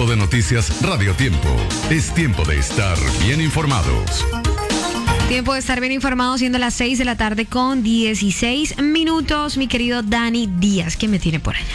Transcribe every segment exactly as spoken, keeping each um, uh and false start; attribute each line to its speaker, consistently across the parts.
Speaker 1: de noticias Radio Tiempo. Es tiempo de estar bien informados.
Speaker 2: Tiempo de estar bien informados, siendo las seis de la tarde con dieciséis minutos. Mi querido Dani Díaz, ¿qué me tiene por allá?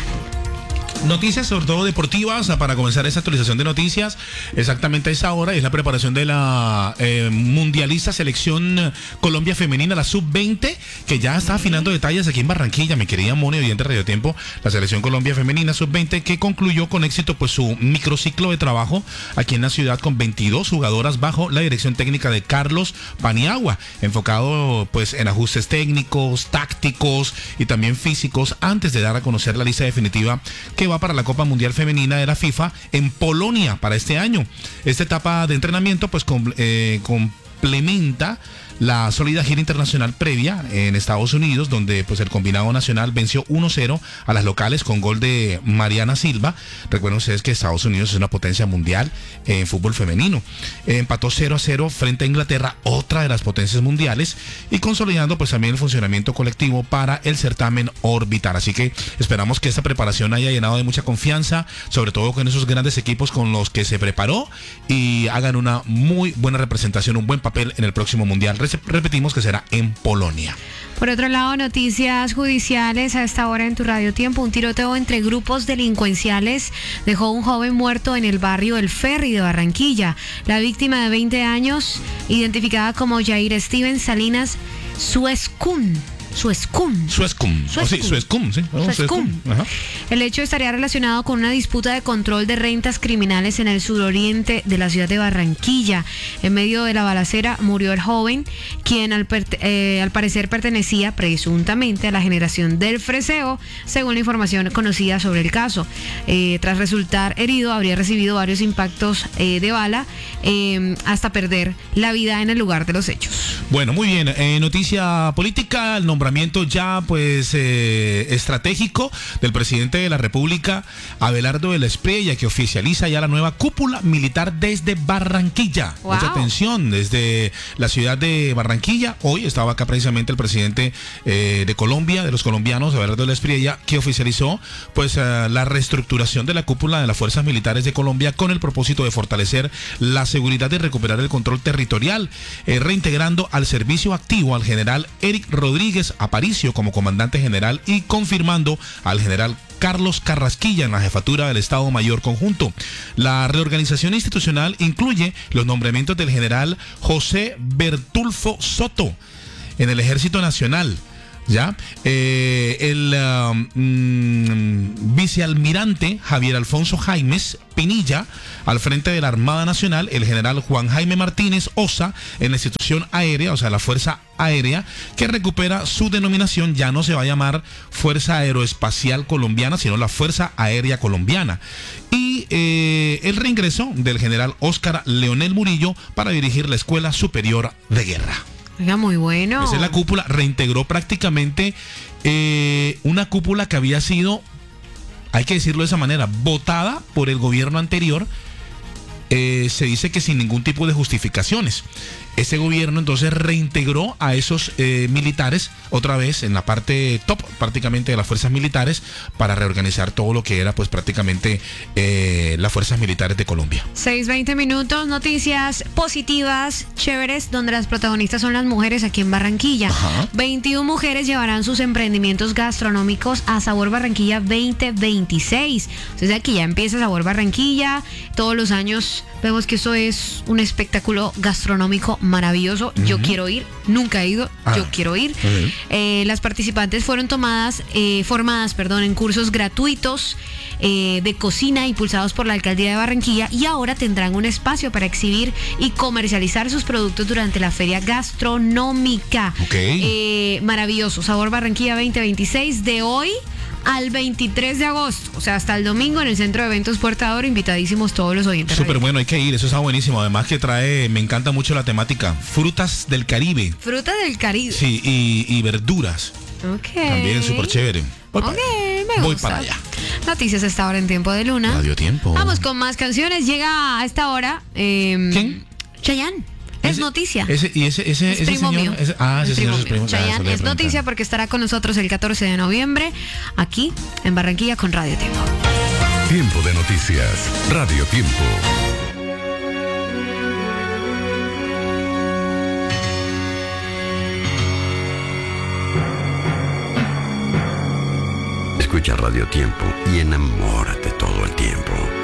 Speaker 3: Noticias sobre todo deportivas para comenzar esa actualización de noticias. Exactamente a esa hora es la preparación de la eh, mundialista selección Colombia femenina, la sub veinte, que ya está afinando detalles aquí en Barranquilla, mi querida Moni, oyente Radio Tiempo. La selección Colombia femenina sub veinte que concluyó con éxito pues su microciclo de trabajo aquí en la ciudad con veintidós jugadoras bajo la dirección técnica de Carlos Paniagua, enfocado pues en ajustes técnicos, tácticos y también físicos antes de dar a conocer la lista definitiva que va para la Copa Mundial Femenina de la FIFA en Polonia para este año. Esta etapa de entrenamiento pues com, eh, complementa la sólida gira internacional previa en Estados Unidos, donde pues el combinado nacional venció uno cero a las locales con gol de Mariana Silva. Recuerden ustedes que Estados Unidos es una potencia mundial en fútbol femenino. Eh, empató cero a cero frente a Inglaterra, otra de las potencias mundiales, y consolidando pues también el funcionamiento colectivo para el certamen orbital. Así que esperamos que esta preparación haya llenado de mucha confianza, sobre todo con esos grandes equipos con los que se preparó, y hagan una muy buena representación, un buen papel en el próximo mundial. Repetimos que será en Polonia.
Speaker 2: Por otro lado, noticias judiciales a esta hora en tu Radio Tiempo. Un tiroteo entre grupos delincuenciales dejó un joven muerto en el barrio El Ferry de Barranquilla. La víctima de veinte años, identificada como Jair Steven Salinas Suescún. Suescún.
Speaker 3: Suescún.
Speaker 2: Suescún.
Speaker 3: Oh, sí, Suescún, sí. Oh,
Speaker 2: Suescún. Ajá. El hecho estaría relacionado con una disputa de control de rentas criminales en el suroriente de la ciudad de Barranquilla. En medio de la balacera murió el joven, quien al, per- eh, al parecer pertenecía presuntamente a la generación del freseo, según la información conocida sobre el caso. Eh, tras resultar herido, habría recibido varios impactos eh, de bala eh, hasta perder la vida en el lugar de los hechos.
Speaker 3: Bueno, muy bien. Eh, noticia política, el nombramiento ya pues eh, estratégico del presidente de la República, Abelardo de la Espriella, que oficializa ya la nueva cúpula militar desde Barranquilla.
Speaker 2: Wow.
Speaker 3: Mucha atención, desde la ciudad de Barranquilla. Hoy estaba acá precisamente el presidente eh, de Colombia, de los colombianos, Abelardo de la Espriella, que oficializó pues eh, la reestructuración de la cúpula de las fuerzas militares de Colombia con el propósito de fortalecer la seguridad y recuperar el control territorial, eh, reintegrando al servicio activo al general Eric Rodríguez Aparicio como comandante general y confirmando al general Carlos Carrasquilla en la jefatura del Estado Mayor Conjunto. La reorganización institucional incluye los nombramientos del general José Bertulfo Soto en el Ejército Nacional. Ya, eh, el uh, mm, vicealmirante Javier Alfonso Jaimes Pinilla al frente de la Armada Nacional, el general Juan Jaime Martínez Osa en la institución aérea, o sea, la Fuerza Aérea, que recupera su denominación, ya no se va a llamar Fuerza Aeroespacial Colombiana, sino la Fuerza Aérea Colombiana. Y eh, el reingreso del general Óscar Leonel Murillo para dirigir la Escuela Superior de Guerra.
Speaker 2: Oiga, muy bueno.
Speaker 3: Esa es la cúpula, reintegró prácticamente eh, una cúpula que había sido, hay que decirlo de esa manera, votada por el gobierno anterior. Eh, se dice que sin ningún tipo de justificaciones. Ese gobierno entonces reintegró a esos eh, militares otra vez en la parte top prácticamente de las fuerzas militares para reorganizar todo lo que era pues prácticamente eh, las fuerzas militares de Colombia.
Speaker 2: seis veinte minutos, noticias positivas, chéveres, donde las protagonistas son las mujeres aquí en Barranquilla.
Speaker 3: Ajá.
Speaker 2: veintiuna mujeres llevarán sus emprendimientos gastronómicos a Sabor Barranquilla veinte veintiséis. Entonces aquí ya empieza Sabor Barranquilla, todos los años vemos que eso es un espectáculo gastronómico maravilloso. Uh-huh. Yo quiero ir, nunca he ido, ah. yo quiero ir. Uh-huh. Eh, las participantes fueron tomadas, eh, formadas, perdón, en cursos gratuitos eh, de cocina impulsados por la Alcaldía de Barranquilla, y ahora tendrán un espacio para exhibir y comercializar sus productos durante la feria gastronómica.
Speaker 3: Okay.
Speaker 2: Eh, maravilloso, Sabor Barranquilla veinte veintiséis, de hoy al veintitrés de agosto, o sea, hasta el domingo en el Centro de Eventos Puerta de Oro. Invitadísimos todos los oyentes.
Speaker 3: Súper bueno, hay que ir, eso está buenísimo. Además que trae, me encanta mucho la temática, frutas del Caribe.
Speaker 2: Frutas del Caribe.
Speaker 3: Sí, y, y verduras.
Speaker 2: Ok.
Speaker 3: También súper chévere. Voy,
Speaker 2: ok,
Speaker 3: para,
Speaker 2: me
Speaker 3: voy
Speaker 2: gusta.
Speaker 3: para allá.
Speaker 2: Noticias a esta hora en Tiempo de Luna.
Speaker 3: Radio Tiempo.
Speaker 2: Vamos con más canciones. Llega a esta hora eh,
Speaker 3: ¿quién?
Speaker 2: Chayanne. Es
Speaker 3: ese,
Speaker 2: noticia.
Speaker 3: Ese, y ese, ese,
Speaker 2: es
Speaker 3: ese
Speaker 2: primo
Speaker 3: señor,
Speaker 2: mío.
Speaker 3: ese, ah, ese señor es primo.
Speaker 2: Chayanne
Speaker 3: ah,
Speaker 2: es noticia porque estará con nosotros el catorce de noviembre aquí en Barranquilla con Radio Tiempo.
Speaker 1: Tiempo de noticias. Radio Tiempo.
Speaker 4: Escucha Radio Tiempo y enamórate todo el tiempo.